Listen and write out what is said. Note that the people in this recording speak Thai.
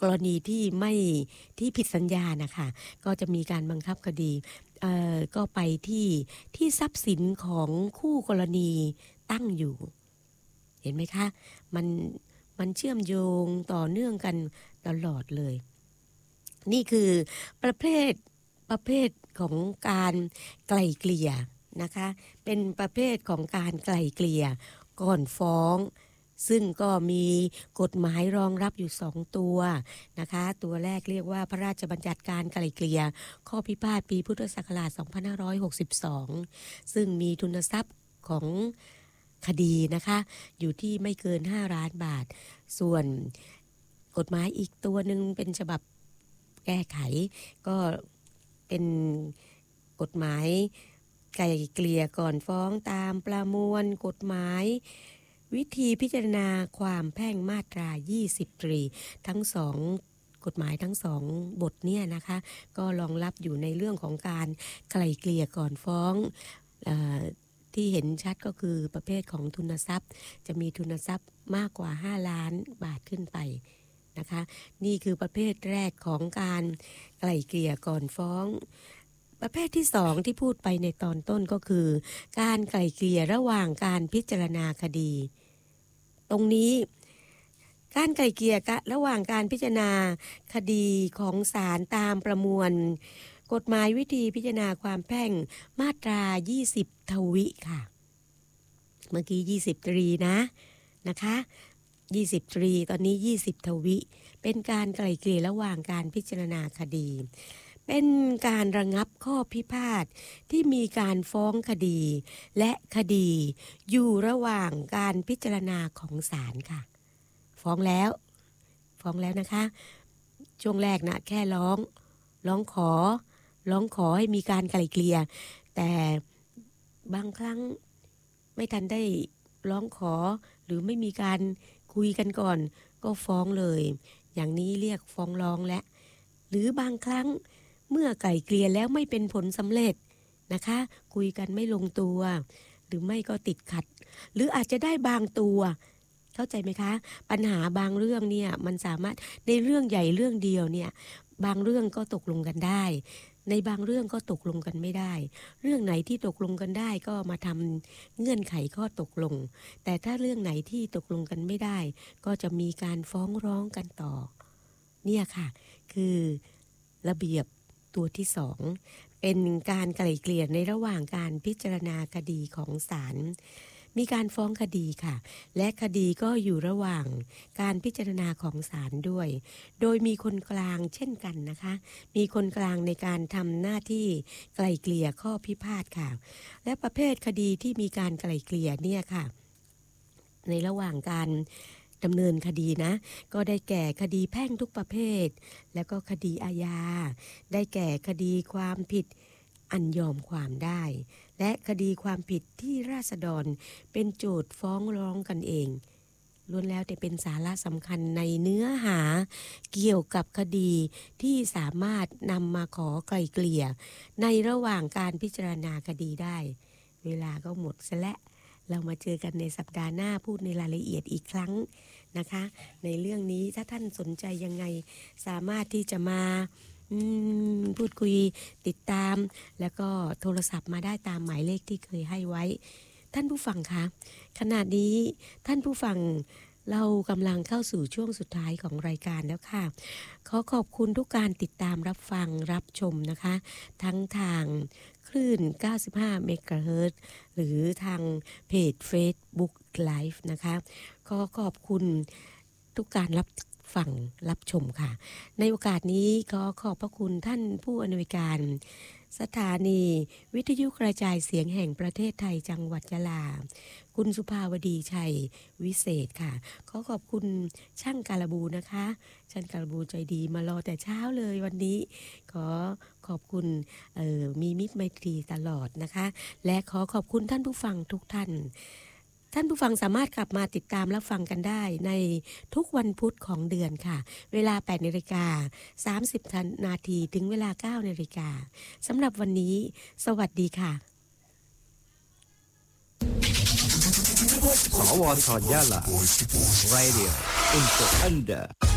กรณีที่ไม่ที่ผิดสัญญานะคะก็จะมีการบังคับคดีก็ไปที่ทรัพย์สินของคู่กรณีตั้งอยู่เห็นไหมคะมันเชื่อมโยงต่อเนื่องกันตลอดเลยนี่คือประเภทของการไกล่เกลี่ยนะคะเป็นประเภทของการไกล่เกลี่ยก่อนฟ้องซึ่งก็มีกฎหมายรองรับอยู่2ตัวนะคะตัวแรกเรียกว่าพระราชบัญญัติการไกล่เกลี่ยข้อพิพาทปีพุทธศักราช2562ซึ่งมีทุนทรัพย์ของคดีนะคะอยู่ที่ไม่เกิน5 ล้านบาทส่วนกฎหมายอีกตัวนึงเป็นฉบับแก้ไขก็เป็นกฎหมายไกล่เกลี่ยก่อนฟ้องตามประมวลกฎหมายวิธีพิจารณาความแพ่งมาตรา20ทั้ง2กฎหมายทั้ง2บทเนี่ยนะคะก็รองรับอยู่ในเรื่องของการไกล่เกลี่ยก่อนฟ้องที่เห็นชัดก็คือประเภทของทุนทรัพย์จะมีทุนทรัพย์มากกว่า5 ล้านบาทขึ้นไปนะคะนี่คือประเภทแรกของการไกล่เกลี่ยก่อนฟ้องประเภทที่2ที่พูดไปในตอนต้นก็คือการไกล่เกลี่ยระหว่างการพิจารณาคดีตรงนี้การไกล่เกลี่ยระหว่างการพิจารณาคดีของศาลตามประมวลกฎหมายวิธีพิจารณาความแพ่งมาตรา20ทวิค่ะเมื่อกี้20ตรีนะคะ20ตรีตอนนี้20ทวิเป็นการไกล่เกลี่ยระหว่างการพิจารณาคดีเป็นการระงับข้อพิพาทที่มีการฟ้องคดีและคดีอยู่ระหว่างการพิจารณาของศาลค่ะฟ้องแล้วนะคะช่วงแรกนะแค่ร้องขอให้มีการไกล่เกลี่ยแต่บางครั้งไม่ทันได้ร้องขอหรือไม่มีการคุยกันก่อนก็ฟ้องเลยอย่างนี้เรียกฟ้องร้องและหรือบางครั้งเมื่อไกล่เกลี่ยแล้วไม่เป็นผลสำเร็จนะคะคุยกันไม่ลงตัวหรือไม่ก็ติดขัดหรืออาจจะได้บางตัวเข้าใจไหมคะปัญหาบางเรื่องเนี่ยมันสามารถในเรื่องใหญ่เรื่องเดียวเนี่ยบางเรื่องก็ตกลงกันได้ในบางเรื่องก็ตกลงกันไม่ได้เรื่องไหนที่ตกลงกันได้ก็มาทำเงื่อนไขข้อตกลงแต่ถ้าเรื่องไหนที่ตกลงกันไม่ได้ก็จะมีการฟ้องร้องกันต่อเนี่ยค่ะคือระเบียบตัวที่2เป็นการไกล่เกลี่ยในระหว่างการพิจารณาคดีของศาลมีการฟ้องคดีค่ะและคดีก็อยู่ระหว่างการพิจารณาของศาลด้วยโดยมีคนกลางเช่นกันนะคะมีคนกลางในการทำหน้าที่ไกล่เกลี่ยข้อพิพาทค่ะและประเภทคดีที่มีการไกล่เกลี่ยเนี่ยค่ะในระหว่างการดำเนินคดีนะก็ได้แก่คดีแพ่งทุกประเภทแล้วก็คดีอาญาได้แก่คดีความผิดอันยอมความได้และคดีความผิดที่ราษฎรเป็นโจทก์ฟ้องร้องกันเองล้วนแล้วแต่เป็นสาระสำคัญในเนื้อหาเกี่ยวกับคดีที่สามารถนำมาขอไกล่เกลี่ยในระหว่างการพิจารณาคดีได้เวลาก็หมดซะแล้วเรามาเจอกันในสัปดาห์หน้าพูดในรายละเอียดอีกครั้งนะคะในเรื่องนี้ถ้าท่านสนใจยังไงสามารถที่จะมาพูดคุยติดตามแล้วก็โทรศัพท์มาได้ตามหมายเลขที่เคยให้ไว้ท่านผู้ฟังคะขณะนี้ท่านผู้ฟังเรากำลังเข้าสู่ช่วงสุดท้ายของรายการแล้วค่ะขอขอบคุณทุกการติดตามรับฟังรับชมนะคะทั้งทางคลื่น95เมกะเฮิรตซ์หรือทางเพจ Facebook Live นะคะขอขอบคุณทุกการรับฟังรับชมค่ะในโอกาสนี้ขอขอบพระคุณท่านผู้อำนวยการสถานีวิทยุกระจายเสียงแห่งประเทศไทยจังหวัดยะลาคุณสุภาวดีชัยวิเศษค่ะขอขอบคุณช่างการบูนะคะช่างการบูใจดีมารอแต่เช้าเลยวันนี้ขอขอบคุณมีมิตรไมตรีตลอดนะคะและขอขอบคุณท่านผู้ฟังทุกท่านท่านผู้ฟังสามารถกลับมาติดตามรับฟังกันได้ในทุกวันพุธของเดือนค่ะเวลา 8:30 นาทีถึงเวลา 9 นาฬิกาสำหรับวันนี้สวัสดีค่ะสวท.ยะลา Radio Info Under